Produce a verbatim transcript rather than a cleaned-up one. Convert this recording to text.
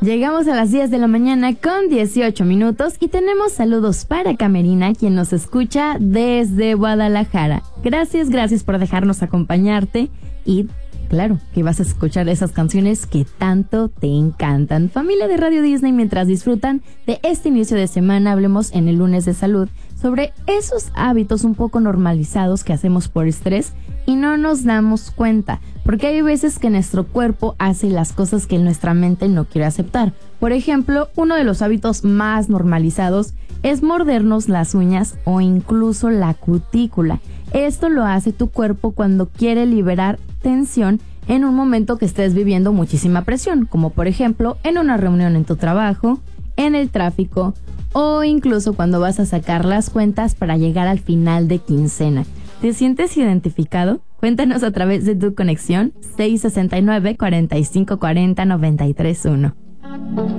Llegamos a las diez de la mañana con dieciocho minutos y tenemos saludos para Camerina, quien nos escucha desde Guadalajara. Gracias, gracias por dejarnos acompañarte y claro que vas a escuchar esas canciones que tanto te encantan. Familia de Radio Disney, mientras disfrutan de este inicio de semana, hablemos en el lunes de salud sobre esos hábitos un poco normalizados que hacemos por estrés y no nos damos cuenta, porque hay veces que nuestro cuerpo hace las cosas que nuestra mente no quiere aceptar. Por ejemplo, uno de los hábitos más normalizados es mordernos las uñas o incluso la cutícula. Esto lo hace tu cuerpo cuando quiere liberar tensión en un momento que estés viviendo muchísima presión, como por ejemplo en una reunión en tu trabajo, en el tráfico o incluso cuando vas a sacar las cuentas para llegar al final de quincena. ¿Te sientes identificado? Cuéntanos a través de tu conexión seis sesenta y nueve, cuarenta y cinco cuarenta, noventa y tres uno.